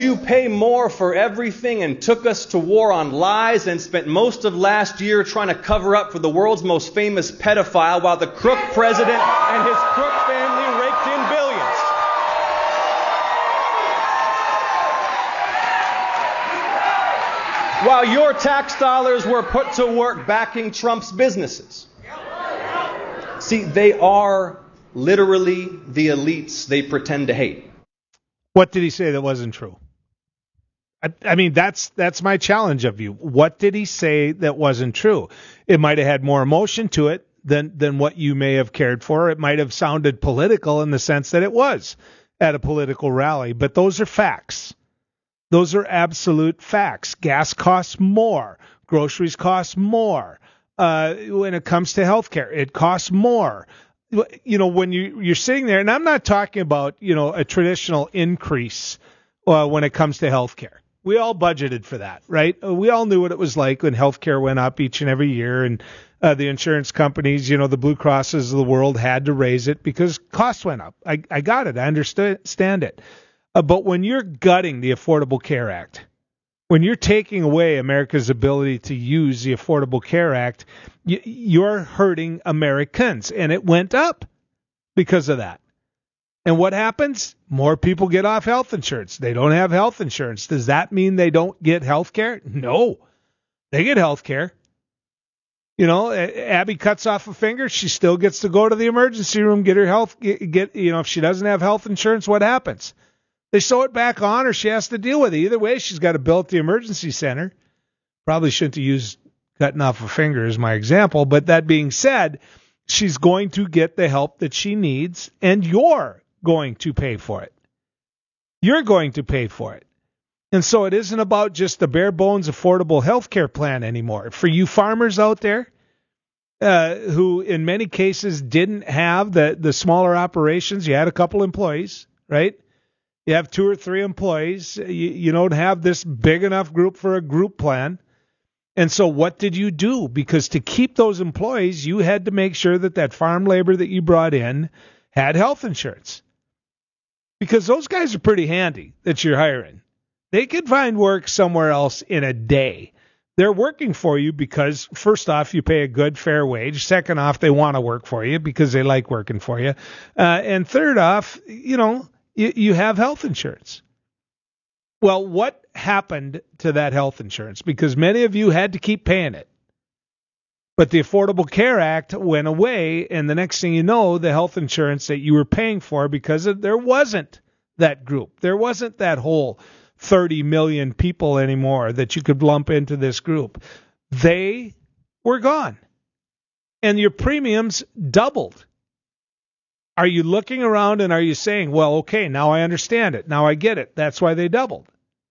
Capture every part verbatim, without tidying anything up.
You pay more for everything and took us to war on lies and spent most of last year trying to cover up for the world's most famous pedophile while the crook president and his crook family raked in billions. While your tax dollars were put to work backing Trump's businesses. See, they are literally the elites they pretend to hate. What did he say that wasn't true? I, I mean, that's that's my challenge of you. What did he say that wasn't true? It might have had more emotion to it than than what you may have cared for. It might have sounded political in the sense that it was at a political rally. But those are facts. Those are absolute facts. Gas costs more. Groceries cost more. Uh, when it comes to healthcare, it costs more. You know, when you, you're sitting there, and I'm not talking about, you know, a traditional increase uh, when it comes to healthcare. We all budgeted for that, right? We all knew what it was like when healthcare went up each and every year, and uh, the insurance companies, you know, the Blue Crosses of the world had to raise it because costs went up. I, I got it. I understand it. Uh, but when you're gutting the Affordable Care Act, when you're taking away America's ability to use the Affordable Care Act, y- you're hurting Americans, and it went up because of that. And what happens? More people get off health insurance. They don't have health insurance. Does that mean they don't get health care? No. They get health care. You know, Abby cuts off a finger. She still gets to go to the emergency room, get her health, get, get you know, if she doesn't have health insurance, what happens? They sew it back on, or she has to deal with it. Either way, she's got a bill at the emergency center. Probably shouldn't have used cutting off a finger as my example. But that being said, she's going to get the help that she needs, and you're going to pay for it. You're going to pay for it. And so it isn't about just the bare bones affordable health care plan anymore. For you farmers out there uh, who in many cases didn't have the, the smaller operations, you had a couple employees, right? You have two or three employees. You, you don't have this big enough group for a group plan. And so what did you do? Because to keep those employees, you had to make sure that that farm labor that you brought in had health insurance. Because those guys are pretty handy that you're hiring. They could find work somewhere else in a day. They're working for you because, first off, you pay a good, fair wage. Second off, they want to work for you because they like working for you. Uh, and third off, you know, you, you have health insurance. Well, what happened to that health insurance? Because many of you had to keep paying it. But the Affordable Care Act went away, and the next thing you know, the health insurance that you were paying for, because there wasn't that group. There wasn't that whole thirty million people anymore that you could lump into this group. They were gone. And your premiums doubled. Are you looking around and are you saying, well, okay, now I understand it. Now I get it. That's why they doubled.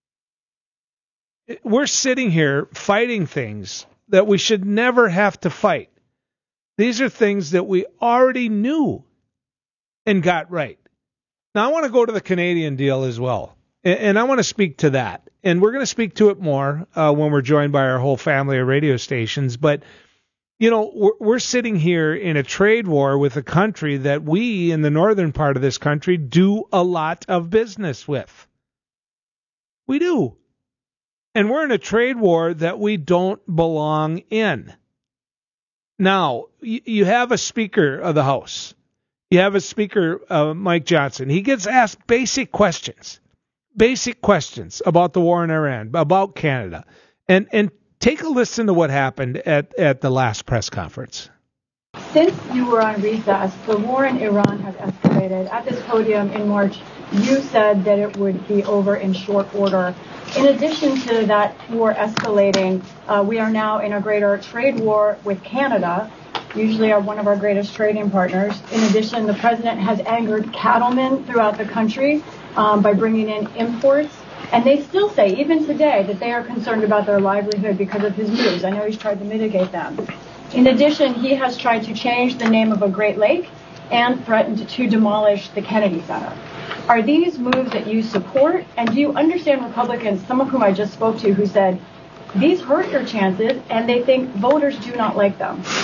We're sitting here fighting things that we should never have to fight. These are things that we already knew and got right. Now, I want to go to the Canadian deal as well, and I want to speak to that. And we're going to speak to it more uh, when we're joined by our whole family of radio stations. But, you know, we're, we're sitting here in a trade war with a country that we in the northern part of this country do a lot of business with. We do. And we're in a trade war that we don't belong in. Now, you have a Speaker of the House. You have a Speaker, uh, Mike Johnson. He gets asked basic questions, basic questions about the war in Iran, about Canada. And and take a listen to what happened at, at the last press conference. Since you were on recess, the war in Iran has escalated. At this podium in March, you said that it would be over in short order. In addition to that war escalating, uh, we are now in a greater trade war with Canada, usually are one of our greatest trading partners. In addition, the president has angered cattlemen throughout the country um, by bringing in imports. And they still say, even today, that they are concerned about their livelihood because of his moves. I know he's tried to mitigate them. In addition, he has tried to change the name of a Great Lake and threatened to demolish the Kennedy Center. Are these moves that you support? And do you understand Republicans, some of whom I just spoke to, who said, these hurt your chances, and they think voters do not like them?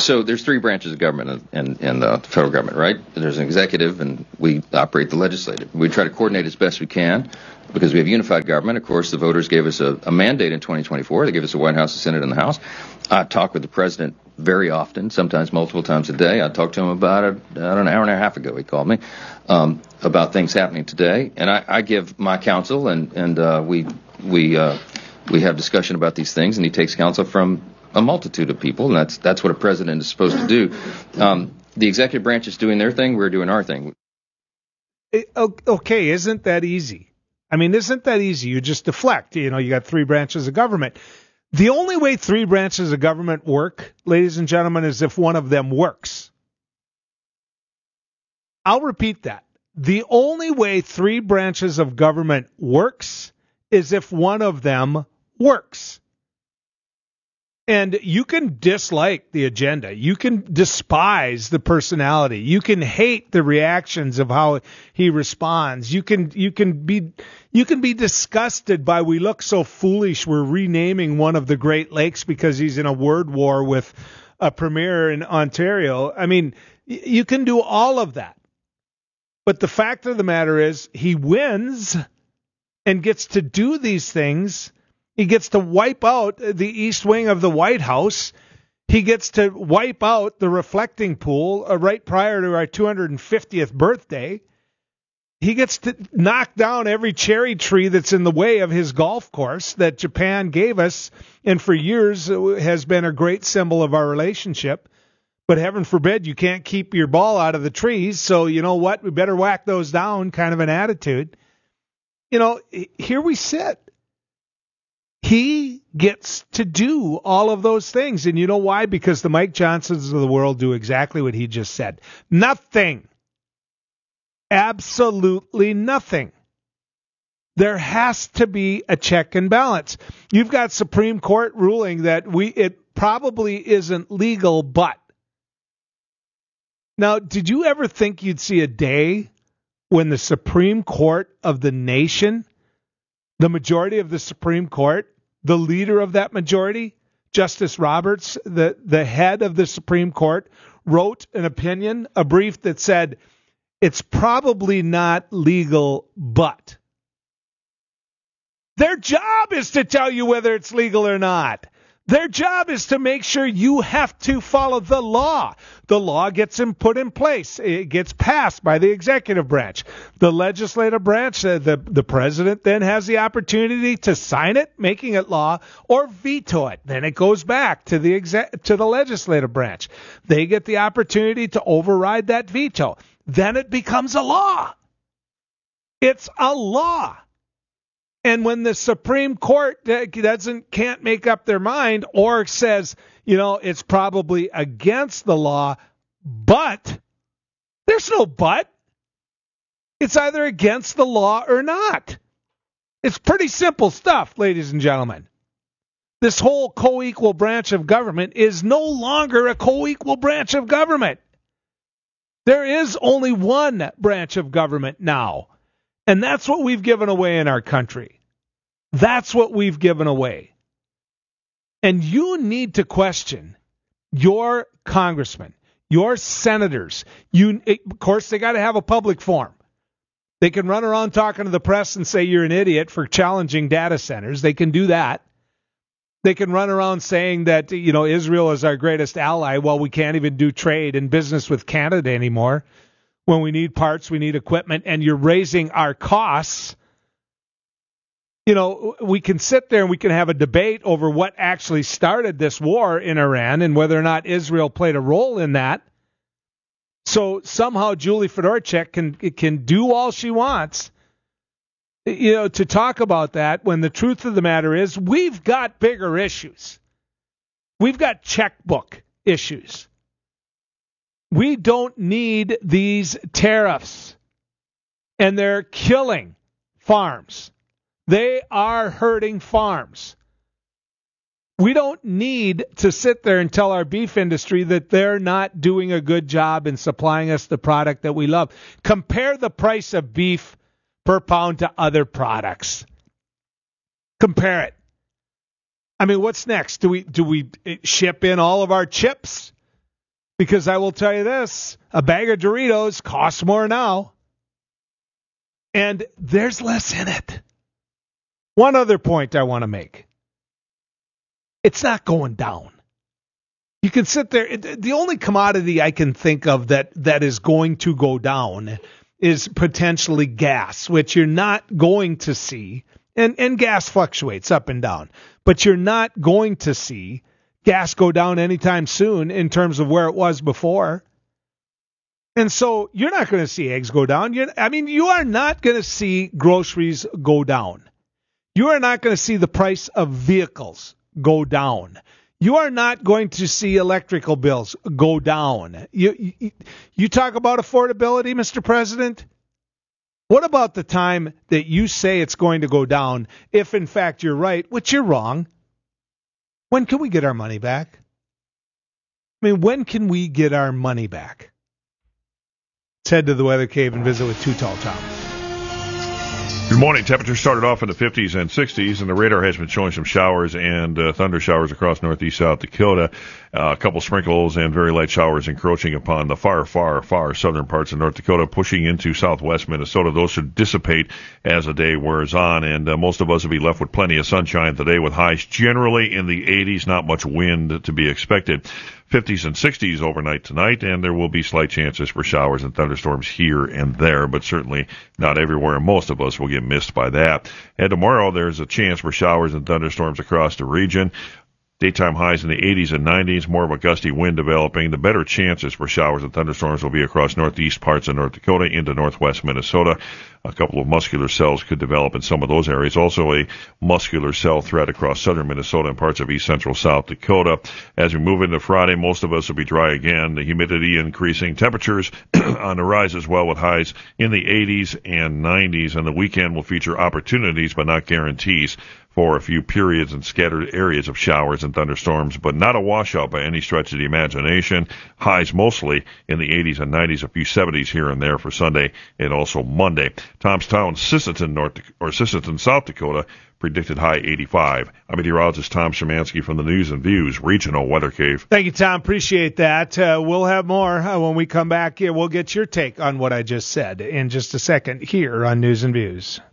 so there's three branches of government in, in the federal government, right? There's an executive, and we operate the legislative. We try to coordinate as best we can because we have unified government. Of course, the voters gave us a, a mandate in twenty twenty-four. They gave us a White House, a Senate, and the House. I talk with the president very often, sometimes multiple times a day. I talked to him about it about an hour and a half ago. He called me um, about things happening today, and I, I give my counsel, and and uh, we we uh, we have discussion about these things, and he takes counsel from a multitude of people, and that's that's what a president is supposed to do. Um, the executive branch is doing their thing. We're doing our thing. Okay, isn't that easy? I mean, isn't that easy? You just deflect. You know, you got three branches of government. The only way three branches of government work, ladies and gentlemen, is if one of them works. I'll repeat that. The only way three branches of government works is if one of them works. And you can dislike the agenda. You can despise the personality. You can hate the reactions of how he responds. You can you can be you can be disgusted by we look so foolish. We're renaming one of the Great Lakes because he's in a word war with a premier in Ontario. I mean, you can do all of that. But the fact of the matter is he wins and gets to do these things. He gets to wipe out the east wing of the White House. He gets to wipe out the reflecting pool uh, right prior to our two hundred fiftieth birthday. He gets to knock down every cherry tree that's in the way of his golf course that Japan gave us and for years has been a great symbol of our relationship. But heaven forbid you can't keep your ball out of the trees, so you know what? We better whack those down, kind of an attitude. You know, here we sit. He gets to do all of those things. And you know why? Because the Mike Johnsons of the world do exactly what he just said. Nothing. Absolutely nothing. There has to be a check and balance. You've got Supreme Court ruling that we it probably isn't legal, but. Now, did you ever think you'd see a day when the Supreme Court of the nation, the majority of the Supreme Court, the leader of that majority, Justice Roberts, the, the head of the Supreme Court, wrote an opinion, a brief that said, it's probably not legal, but. Their job is to tell you whether it's legal or not. Their job is to make sure you have to follow the law. The law gets put in place. It gets passed by the executive branch. The legislative branch, uh, the, the president then has the opportunity to sign it, making it law, or veto it. Then it goes back to the exec- to the legislative branch. They get the opportunity to override that veto. Then it becomes a law. It's a law. And when the Supreme Court doesn't can't make up their mind or says, you know, it's probably against the law, but there's no but. It's either against the law or not. It's pretty simple stuff, ladies and gentlemen. This whole co-equal branch of government is no longer a co-equal branch of government. There is only one branch of government now. And that's what we've given away in our country. That's what we've given away. And you need to question your congressmen, your senators. You, of course, they got to have a public forum. They can run around talking to the press and say you're an idiot for challenging data centers. They can do that. They can run around saying that, you know, Israel is our greatest ally. Well, we can't even do trade and business with Canada anymore. When we need parts, we need equipment, and you're raising our costs. You know, we can sit there and we can have a debate over what actually started this war in Iran and whether or not Israel played a role in that. So somehow Julie Fedorchak can can do all she wants, you know, to talk about that when the truth of the matter is we've got bigger issues. We've got checkbook issues. We don't need these tariffs, and they're killing farms. They are hurting farms. We don't need to sit there and tell our beef industry that they're not doing a good job in supplying us the product that we love. Compare the price of beef per pound to other products. Compare it. I mean, what's next? Do we do we ship in all of our chips? Because I will tell you this, a bag of Doritos costs more now. And there's less in it. One other point I want to make. It's not going down. You can sit there. The only commodity I can think of that, that is going to go down is potentially gas, which you're not going to see. And, and gas fluctuates up and down. But you're not going to see gas go down anytime soon in terms of where it was before. And so you're not going to see eggs go down. You're, I mean, you are not going to see groceries go down. You are not going to see the price of vehicles go down. You are not going to see electrical bills go down. You, you, you talk about affordability, Mister President. What about the time that you say it's going to go down, if in fact you're right, which you're wrong? When can we get our money back? I mean, when can we get our money back? Let's head to the weather cave and visit with Too Tall Tom. Good morning. Temperatures started off in the fifties and sixties, and the radar has been showing some showers and uh, thunder showers across northeast South Dakota. Uh, a couple sprinkles and very light showers encroaching upon the far, far, far southern parts of North Dakota, pushing into southwest Minnesota. Those should dissipate as the day wears on, and uh, most of us will be left with plenty of sunshine today, with highs generally in the eighties, not much wind to be expected. fifties and sixties overnight tonight, and there will be slight chances for showers and thunderstorms here and there, but certainly not everywhere, and most of us will get missed by that. And tomorrow, there's a chance for showers and thunderstorms across the region. Daytime highs in the eighties and nineties, more of a gusty wind developing. The better chances for showers and thunderstorms will be across northeast parts of North Dakota into northwest Minnesota. A couple of muscular cells could develop in some of those areas. Also a muscular cell threat across southern Minnesota and parts of east central South Dakota. As we move into Friday, most of us will be dry again. The humidity increasing. Temperatures on the rise as well, with highs in the eighties and nineties. And the weekend will feature opportunities but not guarantees for a few periods and scattered areas of showers and thunderstorms, but not a washout by any stretch of the imagination. Highs mostly in the eighties and nineties, a few seventies here and there for Sunday and also Monday. Tomstown, Sisseton, North or Sisseton, South Dakota, predicted high eighty-five. I'm meteorologist Tom Szymanski from the News and Views Regional Weather Cave. Thank you, Tom. Appreciate that. Uh, we'll have more uh, when we come back here. We'll get your take on what I just said in just a second here on News and Views.